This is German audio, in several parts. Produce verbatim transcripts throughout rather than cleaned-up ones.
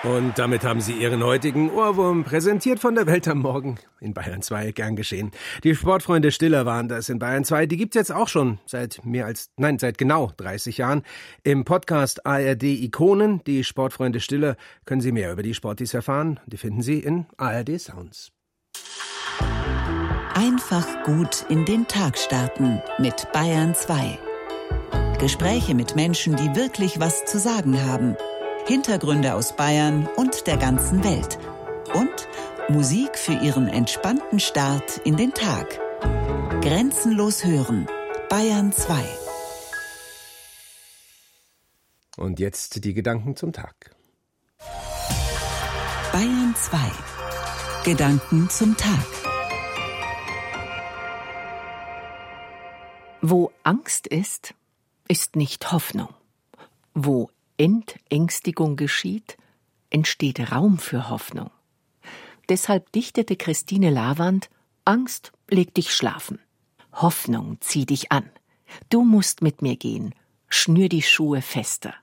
Und damit haben Sie Ihren heutigen Ohrwurm präsentiert von der Welt am Morgen in Bayern zwei, gern geschehen. Die Sportfreunde Stiller waren das in Bayern zwei. Die gibt's jetzt auch schon seit mehr als, nein, seit genau dreißig Jahren. Im Podcast A R D Ikonen, die Sportfreunde Stiller, können Sie mehr über die Sportis erfahren. Die finden Sie in A R D Sounds. Einfach gut in den Tag starten mit Bayern zwei. Gespräche mit Menschen, die wirklich was zu sagen haben. Hintergründe aus Bayern und der ganzen Welt. Und Musik für Ihren entspannten Start in den Tag. Grenzenlos hören. Bayern zwei. Und jetzt die Gedanken zum Tag. Bayern zwei. Gedanken zum Tag. Wo Angst ist, ist nicht Hoffnung. Wo Entängstigung geschieht, entsteht Raum für Hoffnung. Deshalb dichtete Christine Lavand: Angst, leg dich schlafen. Hoffnung, zieh dich an. Du musst mit mir gehen. Schnür die Schuhe fester.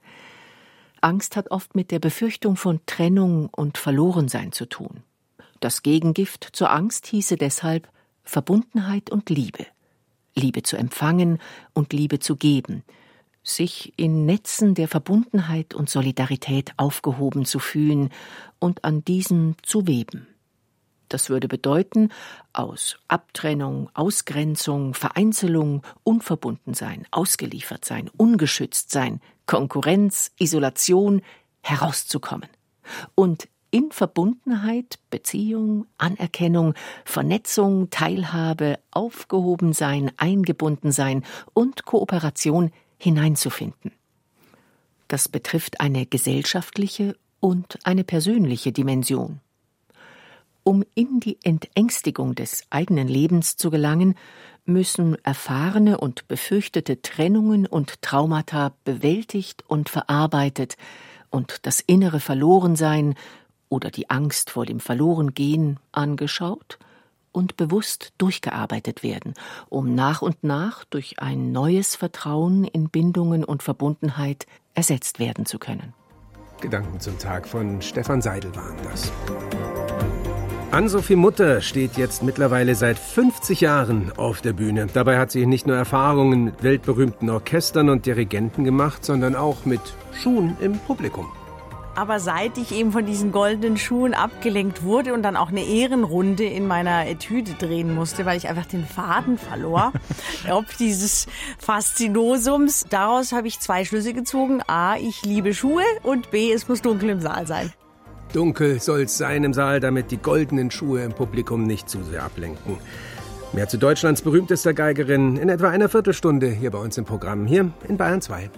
Angst hat oft mit der Befürchtung von Trennung und Verlorensein zu tun. Das Gegengift zur Angst hieße deshalb Verbundenheit und Liebe. Liebe zu empfangen und Liebe zu geben, sich in Netzen der Verbundenheit und Solidarität aufgehoben zu fühlen und an diesen zu weben. Das würde bedeuten, aus Abtrennung, Ausgrenzung, Vereinzelung, Unverbundensein, Ausgeliefertsein, Ungeschütztsein, Konkurrenz, Isolation herauszukommen und in Verbundenheit, Beziehung, Anerkennung, Vernetzung, Teilhabe, Aufgehobensein, Eingebundensein und Kooperation hineinzufinden. Das betrifft eine gesellschaftliche und eine persönliche Dimension. Um in die Entängstigung des eigenen Lebens zu gelangen, müssen erfahrene und befürchtete Trennungen und Traumata bewältigt und verarbeitet und das innere Verlorensein oder die Angst vor dem Verlorengehen angeschaut und bewusst durchgearbeitet werden, um nach und nach durch ein neues Vertrauen in Bindungen und Verbundenheit ersetzt werden zu können. Gedanken zum Tag von Stefan Seidel waren das. Ann-Sophie Mutter steht jetzt mittlerweile seit fünfzig Jahren auf der Bühne. Dabei hat sie nicht nur Erfahrungen mit weltberühmten Orchestern und Dirigenten gemacht, sondern auch mit Schuhen im Publikum. Aber seit ich eben von diesen goldenen Schuhen abgelenkt wurde und dann auch eine Ehrenrunde in meiner Etüde drehen musste, weil ich einfach den Faden verlor, ob dieses Faszinosums, daraus habe ich zwei Schlüsse gezogen. A, ich liebe Schuhe und B, es muss dunkel im Saal sein. Dunkel soll's sein im Saal, damit die goldenen Schuhe im Publikum nicht zu sehr ablenken. Mehr zu Deutschlands berühmtester Geigerin in etwa einer Viertelstunde hier bei uns im Programm, hier in Bayern zwei.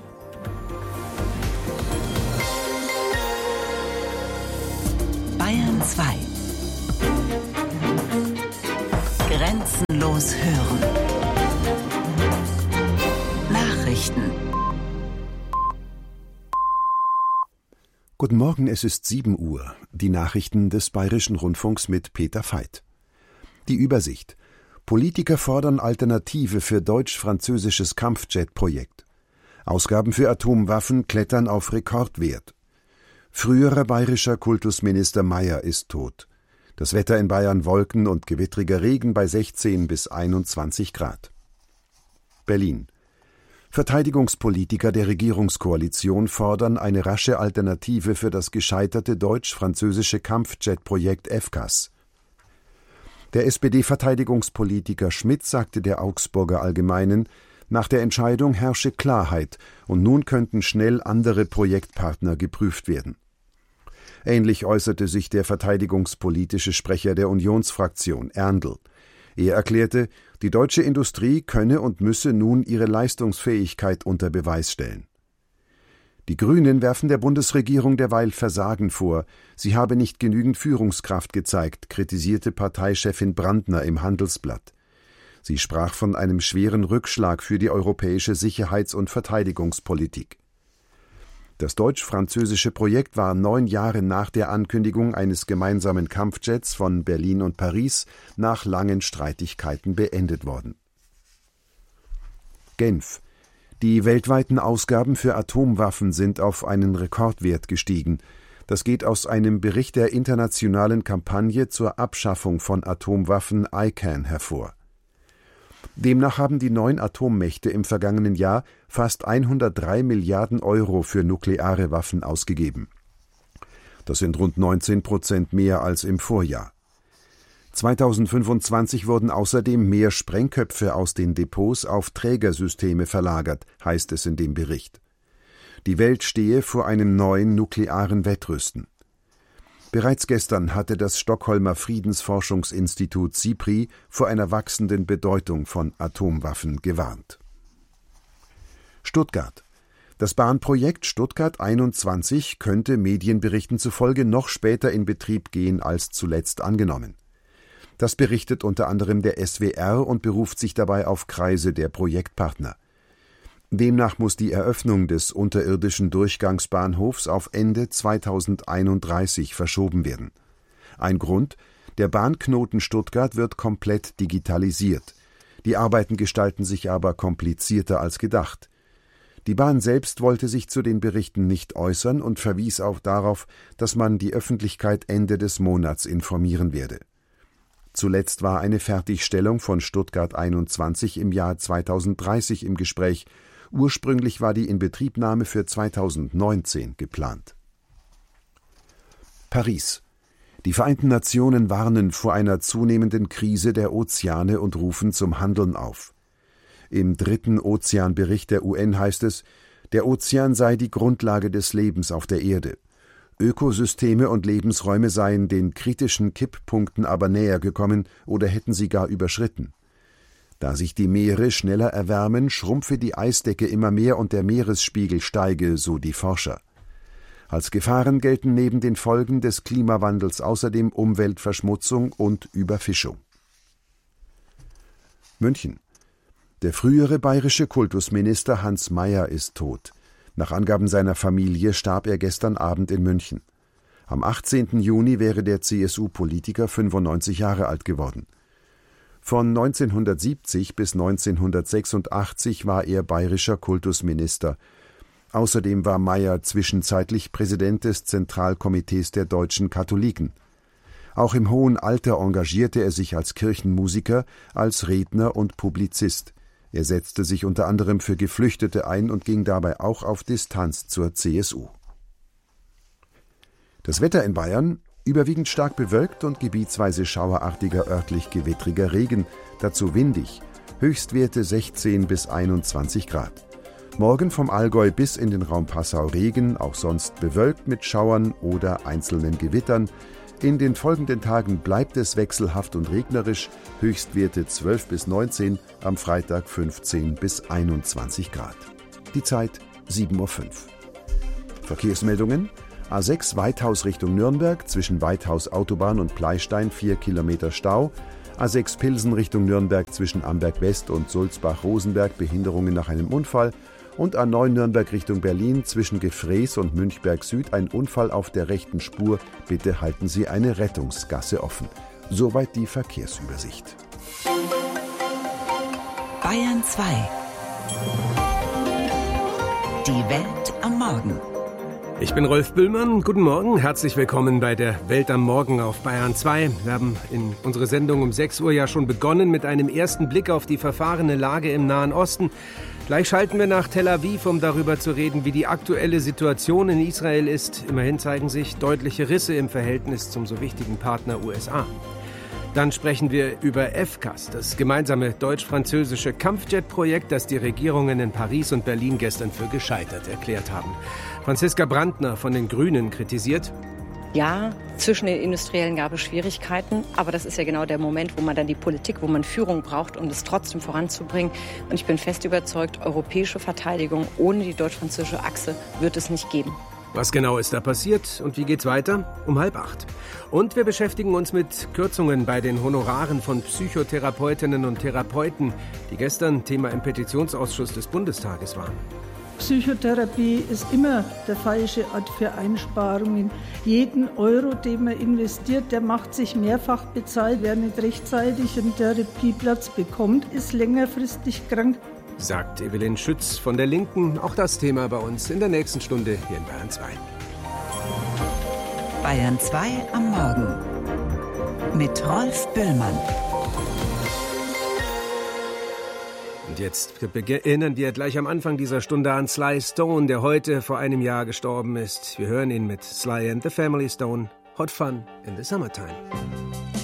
Bayern zwei. Grenzenlos hören. Nachrichten. Guten Morgen, es ist sieben Uhr. Die Nachrichten des Bayerischen Rundfunks mit Peter Veit. Die Übersicht. Politiker fordern Alternative für deutsch-französisches Kampfjet-Projekt. Ausgaben für Atomwaffen klettern auf Rekordwert. Früherer bayerischer Kultusminister Mayer ist tot. Das Wetter in Bayern: Wolken und gewittriger Regen bei sechzehn bis einundzwanzig Grad. Berlin. Verteidigungspolitiker der Regierungskoalition fordern eine rasche Alternative für das gescheiterte deutsch-französische Kampfjet-Projekt F C A S. Der S P D-Verteidigungspolitiker Schmidt sagte der Augsburger Allgemeinen, nach der Entscheidung herrsche Klarheit und nun könnten schnell andere Projektpartner geprüft werden. Ähnlich äußerte sich der verteidigungspolitische Sprecher der Unionsfraktion, Erndl. Er erklärte, die deutsche Industrie könne und müsse nun ihre Leistungsfähigkeit unter Beweis stellen. Die Grünen werfen der Bundesregierung derweil Versagen vor. Sie habe nicht genügend Führungskraft gezeigt, kritisierte Parteichefin Brandner im Handelsblatt. Sie sprach von einem schweren Rückschlag für die europäische Sicherheits- und Verteidigungspolitik. Das deutsch-französische Projekt war neun Jahre nach der Ankündigung eines gemeinsamen Kampfjets von Berlin und Paris nach langen Streitigkeiten beendet worden. Genf. Die weltweiten Ausgaben für Atomwaffen sind auf einen Rekordwert gestiegen. Das geht aus einem Bericht der internationalen Kampagne zur Abschaffung von Atomwaffen I C A N hervor. Demnach haben die neun Atommächte im vergangenen Jahr fast hundertdrei Milliarden Euro für nukleare Waffen ausgegeben. Das sind rund neunzehn Prozent mehr als im Vorjahr. zweitausendfünfundzwanzig wurden außerdem mehr Sprengköpfe aus den Depots auf Trägersysteme verlagert, heißt es in dem Bericht. Die Welt stehe vor einem neuen nuklearen Wettrüsten. Bereits gestern hatte das Stockholmer Friedensforschungsinstitut SIPRI vor einer wachsenden Bedeutung von Atomwaffen gewarnt. Stuttgart. Das Bahnprojekt Stuttgart einundzwanzig könnte Medienberichten zufolge noch später in Betrieb gehen als zuletzt angenommen. Das berichtet unter anderem der S W R und beruft sich dabei auf Kreise der Projektpartner. Demnach muss die Eröffnung des unterirdischen Durchgangsbahnhofs auf Ende zweitausendeinunddreißig verschoben werden. Ein Grund: Der Bahnknoten Stuttgart wird komplett digitalisiert. Die Arbeiten gestalten sich aber komplizierter als gedacht. Die Bahn selbst wollte sich zu den Berichten nicht äußern und verwies auch darauf, dass man die Öffentlichkeit Ende des Monats informieren werde. Zuletzt war eine Fertigstellung von Stuttgart einundzwanzig im Jahr zweitausenddreißig im Gespräch. Ursprünglich war die Inbetriebnahme für zweitausendneunzehn geplant. Paris. Die Vereinten Nationen warnen vor einer zunehmenden Krise der Ozeane und rufen zum Handeln auf. Im dritten Ozeanbericht der U N heißt es, der Ozean sei die Grundlage des Lebens auf der Erde. Ökosysteme und Lebensräume seien den kritischen Kipppunkten aber näher gekommen oder hätten sie gar überschritten. Da sich die Meere schneller erwärmen, schrumpfe die Eisdecke immer mehr und der Meeresspiegel steige, so die Forscher. Als Gefahren gelten neben den Folgen des Klimawandels außerdem Umweltverschmutzung und Überfischung. München. Der frühere bayerische Kultusminister Hans Mayer ist tot. Nach Angaben seiner Familie starb er gestern Abend in München. Am achtzehnten Juni wäre der C S U-Politiker fünfundneunzig Jahre alt geworden. Von neunzehnhundertsiebzig bis neunzehnhundertsechsundachtzig war er bayerischer Kultusminister. Außerdem war Mayer zwischenzeitlich Präsident des Zentralkomitees der deutschen Katholiken. Auch im hohen Alter engagierte er sich als Kirchenmusiker, als Redner und Publizist. Er setzte sich unter anderem für Geflüchtete ein und ging dabei auch auf Distanz zur C S U. Das Wetter in Bayern: überwiegend stark bewölkt und gebietsweise schauerartiger, örtlich gewittriger Regen, dazu windig, Höchstwerte sechzehn bis einundzwanzig Grad. Morgen vom Allgäu bis in den Raum Passau Regen, auch sonst bewölkt mit Schauern oder einzelnen Gewittern. In den folgenden Tagen bleibt es wechselhaft und regnerisch, Höchstwerte zwölf bis neunzehn, am Freitag fünfzehn bis einundzwanzig Grad. Die Zeit sieben Uhr fünf. Verkehrsmeldungen: A sechs Weithaus Richtung Nürnberg, zwischen Weithaus Autobahn und Pleistein vier Kilometer Stau. A sechs Pilsen Richtung Nürnberg, zwischen Amberg West und Sulzbach-Rosenberg Behinderungen nach einem Unfall. Und A neun Nürnberg Richtung Berlin, zwischen Gefrees und Münchberg Süd ein Unfall auf der rechten Spur. Bitte halten Sie eine Rettungsgasse offen. Soweit die Verkehrsübersicht. Bayern zwei. Die Welt am Morgen. Ich bin Rolf Bühlmann. Guten Morgen, herzlich willkommen bei der Welt am Morgen auf Bayern zwei. Wir haben in unserer Sendung um sechs Uhr ja schon begonnen mit einem ersten Blick auf die verfahrene Lage im Nahen Osten. Gleich schalten wir nach Tel Aviv, um darüber zu reden, wie die aktuelle Situation in Israel ist. Immerhin zeigen sich deutliche Risse im Verhältnis zum so wichtigen Partner U S A. Dann sprechen wir über F C A S, das gemeinsame deutsch-französische Kampfjet-Projekt, das die Regierungen in Paris und Berlin gestern für gescheitert erklärt haben. Franziska Brandner von den Grünen kritisiert: Ja, zwischen den Industriellen gab es Schwierigkeiten, aber das ist ja genau der Moment, wo man dann die Politik, wo man Führung braucht, um das trotzdem voranzubringen. Und ich bin fest überzeugt, europäische Verteidigung ohne die deutsch-französische Achse wird es nicht geben. Was genau ist da passiert und wie geht's weiter? Um halb acht. Und wir beschäftigen uns mit Kürzungen bei den Honoraren von Psychotherapeutinnen und Therapeuten, die gestern Thema im Petitionsausschuss des Bundestages waren. Psychotherapie ist immer der falsche Ort für Einsparungen. Jeden Euro, den man investiert, der macht sich mehrfach bezahlt. Wer nicht rechtzeitig einen Therapieplatz bekommt, ist längerfristig krank. Sagt Evelyn Schütz von der Linken. Auch das Thema bei uns in der nächsten Stunde hier in Bayern zwei. Bayern zwei am Morgen mit Rolf Böllmann. Und jetzt erinnern wir gleich am Anfang dieser Stunde an Sly Stone, der heute vor einem Jahr gestorben ist. Wir hören ihn mit Sly and the Family Stone, Hot Fun in the Summertime.